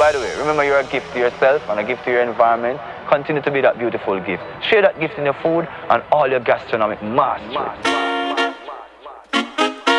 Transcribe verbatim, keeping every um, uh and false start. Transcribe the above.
by the way, remember you're a gift to yourself and a gift to your environment. Continue to be that beautiful gift. Share that gift in your food and all your gastronomic mastery.